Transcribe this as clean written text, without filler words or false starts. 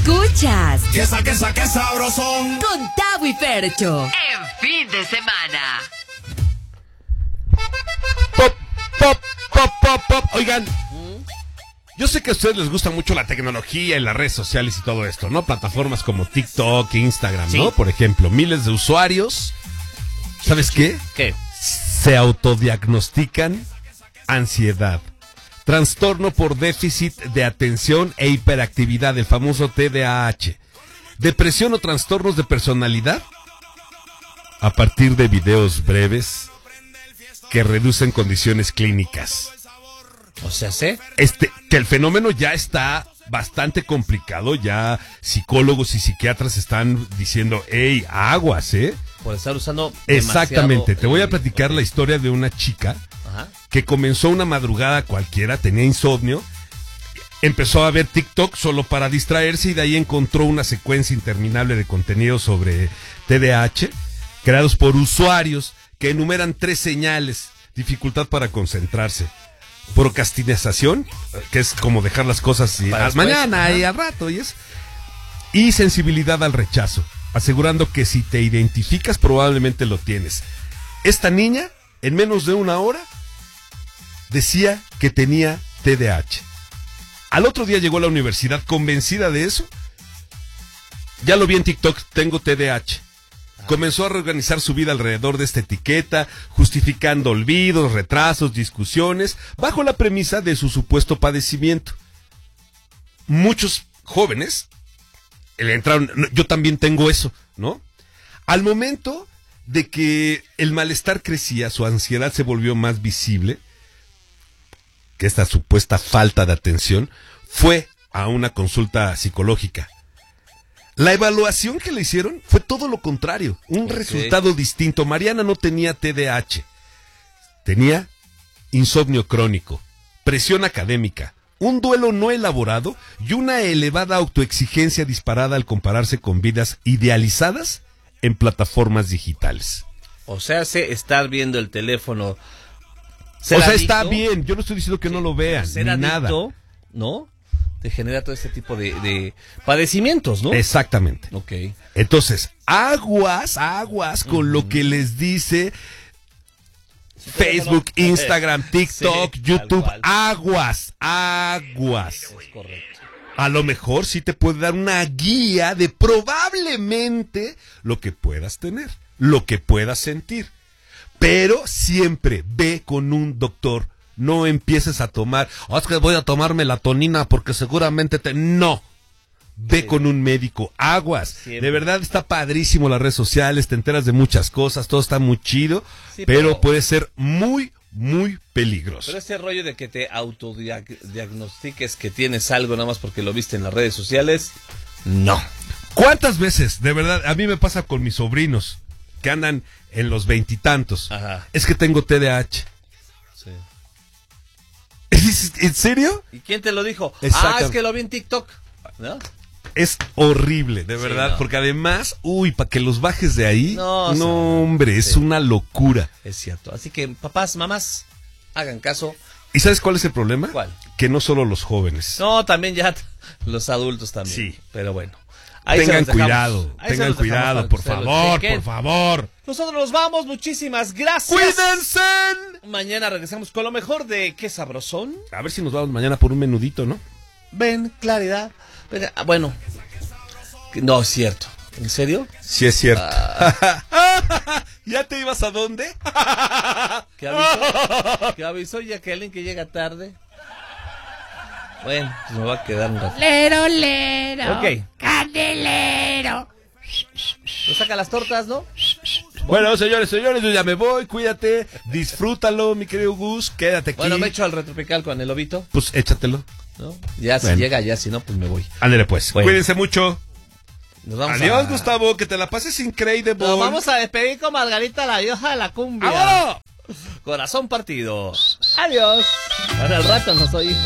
Escuchas ¡Qué sabrosón! con Tavo y Fercho en fin de semana. Pop, pop, pop, pop, pop. Oigan, yo sé que a ustedes les gusta mucho la tecnología y las redes sociales y todo esto, ¿no? Plataformas como TikTok, Instagram, Sí. ¿no? Por ejemplo, miles de usuarios. ¿Sabes qué? ¿Qué? Se autodiagnostican ansiedad, trastorno por déficit de atención e hiperactividad, el famoso TDAH, depresión o trastornos de personalidad, a partir de videos breves que reducen condiciones clínicas. O sea, ¿sí? Que el fenómeno ya está bastante complicado, ya psicólogos y psiquiatras están diciendo, hey, aguas, Por estar usando Exactamente, te voy a demasiado, platicar la historia de una chica Ajá. que comenzó una madrugada cualquiera, tenía insomnio, empezó a ver TikTok solo para distraerse y de ahí encontró una secuencia interminable de contenido sobre TDAH, creados por usuarios que enumeran 3 señales: dificultad para concentrarse, procrastinación, que es como dejar las cosas Para después, mañana ajá. y al rato, y sensibilidad al rechazo, asegurando que si te identificas probablemente lo tienes. Esta niña, en menos de una hora, decía que tenía TDAH. Al otro día llegó a la universidad convencida de eso. Ya lo vi en TikTok, tengo TDAH. Comenzó a reorganizar su vida alrededor de esta etiqueta, justificando olvidos, retrasos, discusiones, bajo la premisa de su supuesto padecimiento. Muchos jóvenes le entraron, yo también tengo eso, ¿no? Al momento de que el malestar crecía, su ansiedad se volvió más visible, que esta supuesta falta de atención, fue a una consulta psicológica. La evaluación que le hicieron fue todo lo contrario, un resultado distinto. Mariana no tenía TDAH, tenía insomnio crónico, presión académica, un duelo no elaborado y una elevada autoexigencia disparada al compararse con vidas idealizadas en plataformas digitales. O sea, estar viendo el teléfono. O sea, está bien, yo no estoy diciendo que no lo vean, Ser ni nada. adicto, ¿no? Te genera todo este tipo de padecimientos, ¿no? Exactamente. Ok. Entonces, aguas con lo que les dice Facebook, Instagram, TikTok, Sí, YouTube. tal cual. Aguas. Es correcto. A lo mejor sí te puede dar una guía de probablemente lo que puedas tener, lo que puedas sentir. Pero siempre ve con un doctor. No empieces a tomar, es que voy a tomar melatonina porque seguramente No. Ve con un médico, aguas. Siempre. De verdad está padrísimo las redes sociales, te enteras de muchas cosas, todo está muy chido, Sí, pero puede ser muy, muy peligroso. Pero ese rollo de que te autodiagnostiques que tienes algo nada más porque lo viste en las redes sociales, no. ¿Cuántas veces, de verdad, a mí me pasa con mis sobrinos que andan en los 20 y tantos? Ajá. Es que tengo TDAH. Sí. ¿En serio? ¿Y quién te lo dijo? Exacto. Es que lo vi en TikTok, ¿no? Es horrible, de Sí, verdad, no. porque además, para que los bajes de ahí, No, o sea, hombre, es sí. una locura. Es cierto. Así que papás, mamás, hagan caso. ¿Y sabes cuál es el problema? ¿Cuál? Que no solo los jóvenes. No, también ya los adultos también. Sí. Pero bueno. Ahí se Tengan los dejamos. cuidado, Ahí se tengan los dejamos cuidado, para que por ustedes lo favor, chequen. por favor. Nosotros nos vamos, muchísimas gracias. ¡Cuídense! Mañana regresamos con lo mejor de Qué Sabrosón. A ver si nos vamos mañana por un menudito, ¿no? Ven, claridad. Bueno, no es cierto. ¿En serio? Sí, es cierto. ¿Ya te ibas a dónde? ¿Qué avisó? ¿Qué avisó Jacqueline que llega tarde? Bueno, pues me va a quedar un rato. Lero, lero. Ok. Candelero. Pues saca las tortas, ¿no? Bueno, señores, yo ya me voy, cuídate, disfrútalo, mi querido Gus, quédate aquí. Bueno, me echo al retropical con el lobito, Pues échatelo. ¿no? Ya si Bueno. llega, ya si no, pues me voy. Ándale pues, Bueno. cuídense mucho. Nos vamos Adiós, a... Gustavo, que te la pases increíble. Nos vamos a despedir con Margarita, la diosa de la cumbia. ¡Vámonos! Corazón partido. Adiós. Ahora al rato nos oímos.